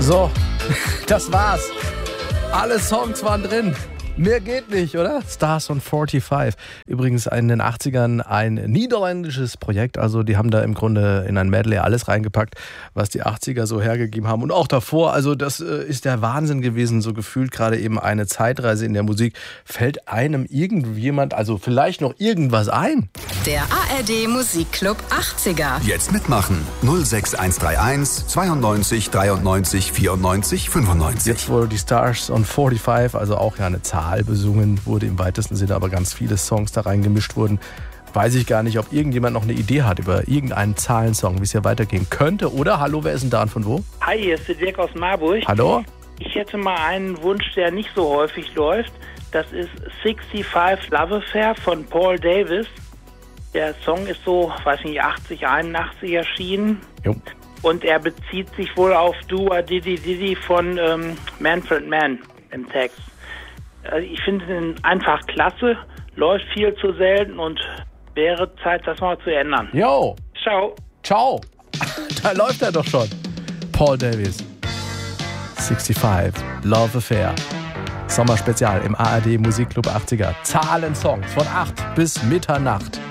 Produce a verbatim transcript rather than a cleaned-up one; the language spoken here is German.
So, das war's. Alle Songs waren drin. Mehr geht nicht, oder? Stars on fünfundvierzig. Übrigens in den achtzigern ein niederländisches Projekt. Also die haben da im Grunde in ein Medley alles reingepackt, was die achtziger so hergegeben haben. Und auch davor, also das ist der Wahnsinn gewesen. So gefühlt gerade eben eine Zeitreise in der Musik. Fällt einem irgendjemand, also vielleicht noch irgendwas ein? Der A R D Musikclub achtziger. Jetzt mitmachen. null sechs eins drei eins zweiundneunzig dreiundneunzig vierundneunzig fünfundneunzig. Jetzt wohl die Stars on fünfundvierzig, also auch ja eine Zahl besungen wurde im weitesten Sinne, aber ganz viele Songs da reingemischt wurden. Weiß ich gar nicht, ob irgendjemand noch eine Idee hat über irgendeinen Zahlensong, wie es hier weitergehen könnte. Oder, hallo, wer ist denn da und von wo? Hi, hier ist der Dirk aus Marburg. Hallo? Ich hätte mal einen Wunsch, der nicht so häufig läuft. Das ist sixty-five Love Affair von Paul Davis. Der Song ist so, weiß nicht, achtzig, einundachtzig erschienen. Jo. Und er bezieht sich wohl auf Do a Diddy Diddy von ähm, Manfred Mann im Text. Also ich finde ihn einfach klasse, läuft viel zu selten und wäre Zeit, das mal zu ändern. Jo. Ciao. Ciao. Da läuft er doch schon. Paul Davis. sixty-five Love Affair. Sommerspezial im A R D Musikclub achtziger. Zahlensongs von acht bis Mitternacht.